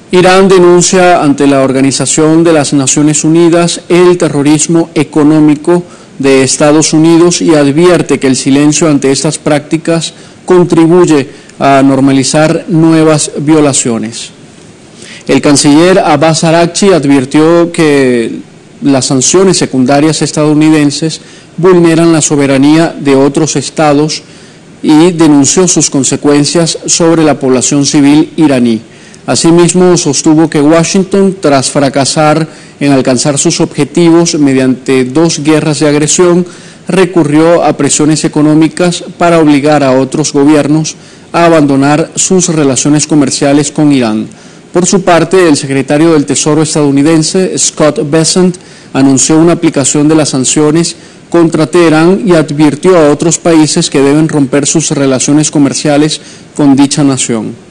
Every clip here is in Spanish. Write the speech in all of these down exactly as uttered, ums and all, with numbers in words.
Irán denuncia ante la Organización de las Naciones Unidas el terrorismo económico de Estados Unidos y advierte que el silencio ante estas prácticas contribuye a normalizar nuevas violaciones. El canciller Abbas Araghchi advirtió que las sanciones secundarias estadounidenses vulneran la soberanía de otros estados y denunció sus consecuencias sobre la población civil iraní. Asimismo, sostuvo que Washington, tras fracasar en alcanzar sus objetivos mediante dos guerras de agresión, recurrió a presiones económicas para obligar a otros gobiernos a abandonar sus relaciones comerciales con Irán. Por su parte, el secretario del Tesoro estadounidense, Scott Bessent, anunció una aplicación de las sanciones contra Teherán y advirtió a otros países que deben romper sus relaciones comerciales con dicha nación.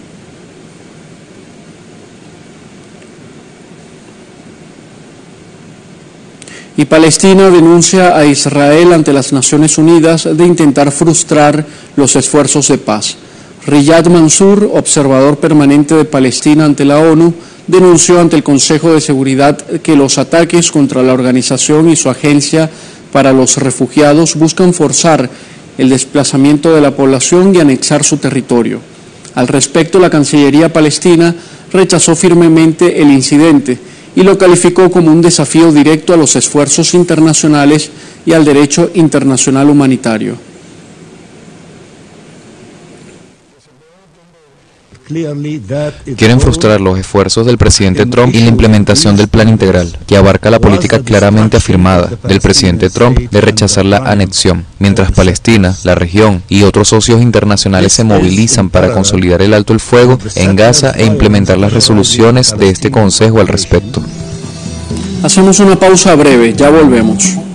Y Palestina denuncia a Israel ante las Naciones Unidas de intentar frustrar los esfuerzos de paz. Riyad Mansour, observador permanente de Palestina ante la ONU, denunció ante el Consejo de Seguridad que los ataques contra la organización y su agencia para los refugiados buscan forzar el desplazamiento de la población y anexar su territorio. Al respecto, la Cancillería palestina rechazó firmemente el incidente y lo calificó como un desafío directo a los esfuerzos internacionales y al derecho internacional humanitario. Quieren frustrar los esfuerzos del presidente Trump y la implementación del plan integral, que abarca la política claramente afirmada del presidente Trump de rechazar la anexión, mientras Palestina, la región y otros socios internacionales se movilizan para consolidar el alto el fuego en Gaza e implementar las resoluciones de este Consejo al respecto. Hacemos una pausa breve, ya volvemos.